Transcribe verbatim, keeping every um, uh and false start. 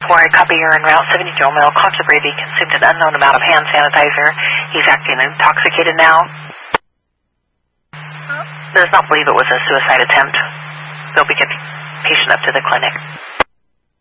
For a copy here en route, seventy Joe Mill, Constable Brady consumed an unknown amount of hand sanitizer. He's acting intoxicated now. Does not believe it was a suicide attempt. They'll be getting patient up to the clinic.